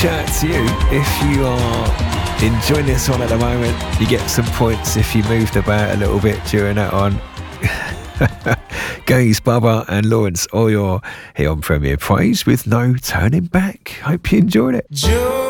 Shout out to you if you are enjoying this one at the moment. You get some points if you moved about a little bit during that on. Gaze, Bubba and Lawrence, all your here on Premier Praise with No Turning Back. Hope you enjoyed it.